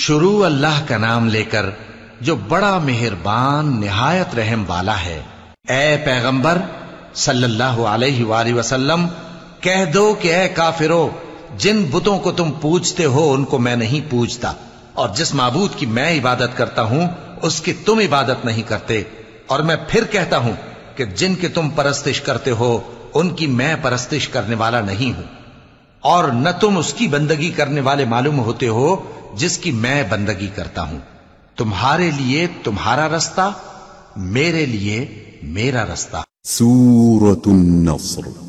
शुरू अल्लाह का नाम लेकर जो बड़ा मेहरबान निहायत रहम वाला है। ए पैगंबर सल्लल्लाहु अलैहि वसल्लम, कह दो कि ए काफिरो, जिन बुतों को तुम पूजते हो उनको मैं नहीं पूजता, और जिस माबूद की मैं इबादत करता हूं उसकी तुम इबादत नहीं करते। और मैं फिर कहता हूं कि जिनकी तुम परस्तिश करते हो उनकी मैं परस्तिश करने वाला नहीं हूं, और न तुम उसकी बंदगी करने वाले मालूम होते हो जिसकी मैं बंदगी करता हूं। तुम्हारे लिए तुम्हारा रास्ता, मेरे लिए मेरा रास्ता। सूरतुन नस्र